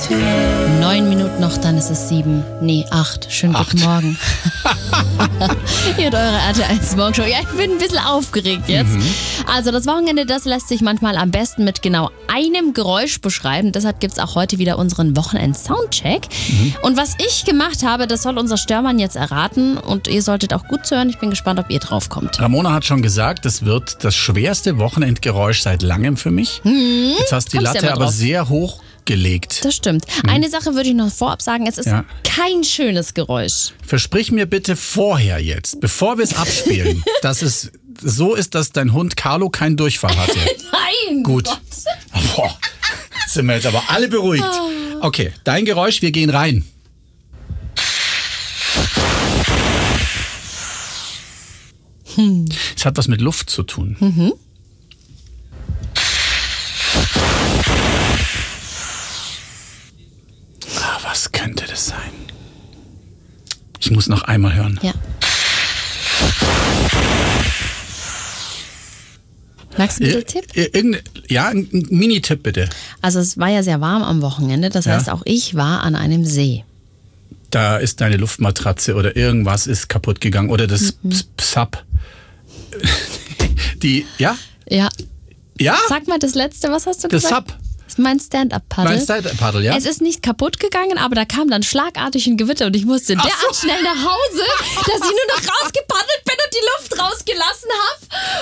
9 Minuten noch, dann ist es 7. Nee, 8. Schönen guten Morgen. Ihr habt eure RTL Morgenshow. Ja, ich bin ein bisschen aufgeregt jetzt. Also das Wochenende, das lässt sich manchmal am besten mit genau einem Geräusch beschreiben. Deshalb gibt es auch heute wieder unseren Wochenend-Soundcheck. Und was ich gemacht habe, das soll unser Störmann jetzt erraten. Und ihr solltet auch gut zuhören. Ich bin gespannt, ob ihr drauf kommt. Ramona hat schon gesagt, das wird das schwerste Wochenendgeräusch seit langem für mich. Jetzt hast du die Kommst ja Latte mal aber drauf. sehr hoch gelegt. Das stimmt. Eine Sache würde ich noch vorab sagen. Es ist kein schönes Geräusch. Versprich mir bitte vorher jetzt, bevor wir es abspielen, dass es so ist, dass dein Hund Carlo keinen Durchfall hatte. Nein! Gut. Gott. Boah, sind wir jetzt aber alle beruhigt. Okay, dein Geräusch, wir gehen rein. Es hat was mit Luft zu tun. Was könnte das sein? Ich muss noch einmal hören. Ja. Magst du einen Tipp? Ein Mini-Tipp bitte. Also es war ja sehr warm am Wochenende. Das heißt, auch ich war an einem See. Da ist deine Luftmatratze oder irgendwas ist kaputt gegangen. Oder das Psap. Ja? Ja? Sag mal das Letzte, was hast du Das gesagt? Sap. Das ist mein Stand-Up-Paddle. Mein Stand-Up-Paddle, ja? Es ist nicht kaputt gegangen, aber da kam dann schlagartig ein Gewitter und ich musste derart schnell nach Hause, dass ich nur noch rausgepaddelt bin und die Luft rausgelassen habe.